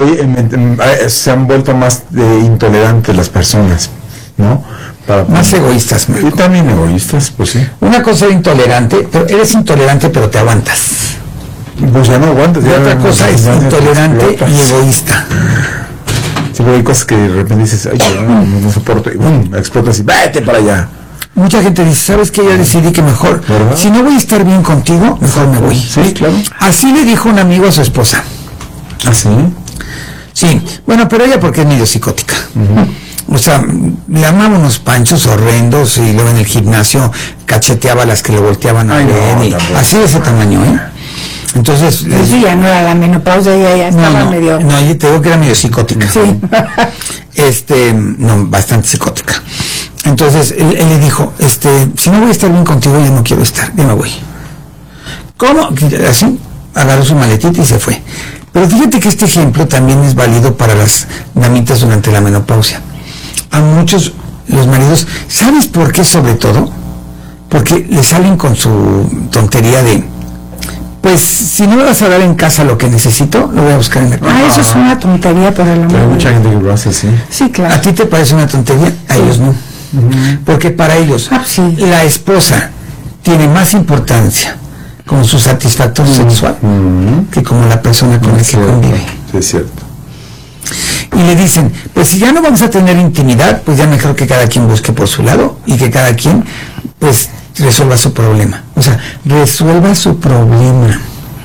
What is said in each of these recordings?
se han vuelto más intolerantes las personas, ¿no? Más egoístas, y también egoístas, pues sí. Una cosa es intolerante, pero eres intolerante pero te aguantas. Pues ya no aguantas. Y otra cosa es intolerante y egoísta. Sí, pero hay cosas que de repente dices, ay, no soporto, y boom, explotas y vete para allá. Mucha gente dice, ¿sabes qué? Ya decidí que mejor, ¿verdad? Si no voy a estar bien contigo, mejor me voy. Sí, claro. Así le dijo un amigo a su esposa. ¿Ah, sí? Sí, bueno, pero ella porque es medio psicótica. O sea, le armaba unos panchos horrendos y luego en el gimnasio cacheteaba a las que le volteaban a ver. Y así de ese tamaño, ¿eh? Entonces... Eso ya no era la menopausia, ya estaba medio... No, yo te digo que era medio psicótica. Sí. No, bastante psicótica. Entonces, él le dijo, si no voy a estar bien contigo, ya no quiero estar, ya me voy. ¿Cómo? Así, agarró su maletita y se fue. Pero fíjate que este ejemplo también es válido para las damitas durante la menopausia. A muchos, los maridos, ¿sabes por qué sobre todo? Porque le salen con su tontería de, pues, si no me vas a dar en casa lo que necesito, lo voy a buscar en la casa. Eso es una tontería, por el amor. Pero hay mucha gente que lo hace así. Sí, claro. ¿A ti te parece una tontería? A ellos no. Porque para ellos, la esposa tiene más importancia como su satisfactor sexual que como la persona con la que convive. Sí, es cierto. Y le dicen, pues si ya no vamos a tener intimidad, pues ya mejor que cada quien busque por su lado y que cada quien, pues, resuelva su problema. O sea, resuelva su problema.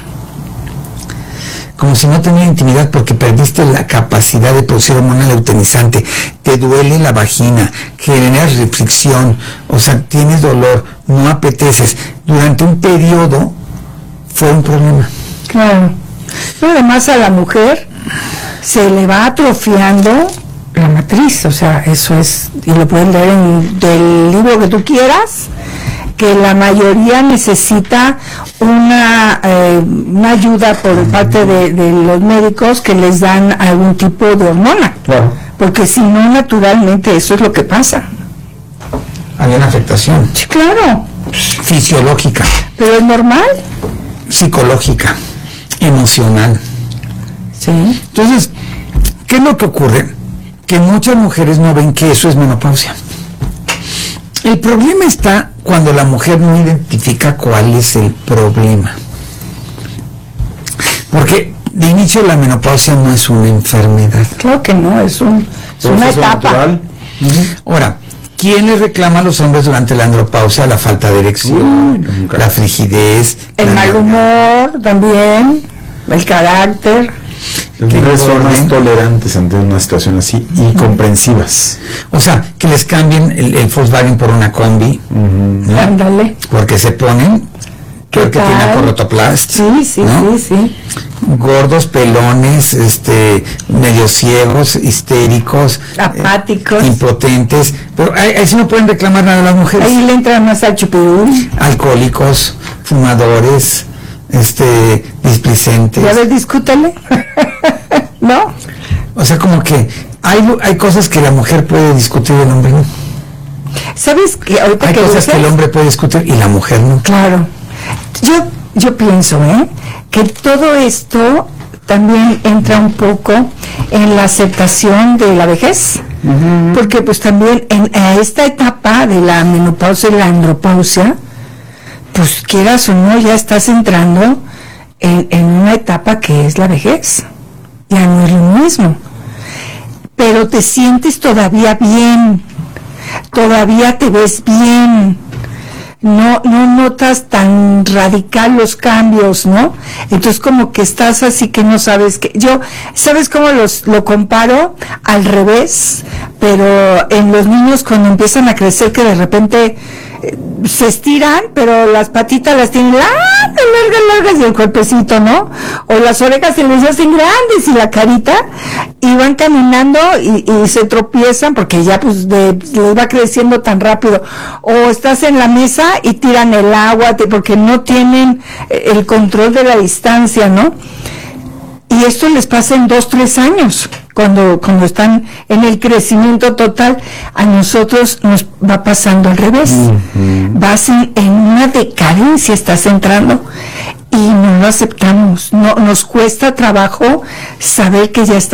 Como si no tenía intimidad porque perdiste la capacidad de producir hormona luteinizante, te duele la vagina, generas fricción, o sea, tienes dolor, no apeteces. Durante un periodo fue un problema. Claro. Pero además a la mujer se le va atrofiando la matriz, o sea, eso es, y lo pueden leer en del libro que tú quieras, que la mayoría necesita una ayuda por parte de los médicos que les dan algún tipo de hormona. Claro. Porque si no, naturalmente eso es lo que pasa. Hay una afectación. Sí, claro. Fisiológica. Pero es normal. Psicológica. Emocional. Sí. Entonces, ¿qué es lo que ocurre? Que muchas mujeres no ven que eso es menopausia. El problema está cuando la mujer no identifica cuál es el problema. Porque de inicio la menopausia no es una enfermedad. Claro que no, es una etapa. Natural. Ahora, ¿quién le reclama a los hombres durante la andropausia? La falta de erección, la frigidez, el mal humor también, el carácter. Las mujeres son más tolerantes ante una situación así y comprensivas. O sea, que les cambien el Volkswagen por una Kombi, ¿no? Ándale. Porque se ponen, porque tiene acorrotoplast. Sí, ¿no? sí. Gordos, pelones, medio ciegos, histéricos, apáticos, impotentes, pero ahí sí no pueden reclamar nada a las mujeres. Ahí le entran más al chupirul. Alcohólicos, fumadores, displicentes. Ya ves, discútale. ¿No? O sea, como que hay cosas que la mujer puede discutir y el hombre no. ¿Sabes qué? Ahorita hay cosas que el hombre puede discutir y la mujer no. Claro. Yo pienso, que todo esto también entra un poco en la aceptación de la vejez. Porque pues también en esta etapa de la menopausia y la andropausia, pues quieras o no, ya estás entrando en una etapa que es la vejez. Ya no es lo mismo. Pero te sientes todavía bien, todavía te ves bien, no notas tan radical los cambios, ¿no? Entonces como que estás así que no sabes que ¿sabes cómo lo comparo? Al revés, pero en los niños cuando empiezan a crecer que de repente se estiran, pero las patitas las tienen largas y el cuerpecito, ¿no? O las orejas se les hacen grandes y la carita, y van caminando y se tropiezan porque ya pues les va creciendo tan rápido. O estás en la mesa y tiran el agua porque no tienen el control de la distancia, ¿no? Y esto les pasa en 2-3 años, cuando están en el crecimiento total. A nosotros nos va pasando al revés. Vas en una decadencia, estás entrando, y no lo aceptamos. No, nos cuesta trabajo saber que ya está